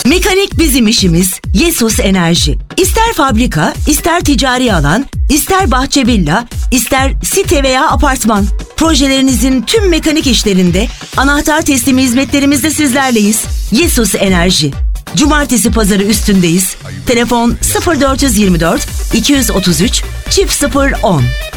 Mekanik bizim işimiz. Yesus Enerji. İster fabrika, ister ticari alan, ister bahçe villa, ister site veya apartman. Projelerinizin tüm mekanik işlerinde anahtar teslimi hizmetlerimizde sizlerleyiz. Yesus Enerji. Cumartesi pazarı üstündeyiz. Telefon 0424 233 0010.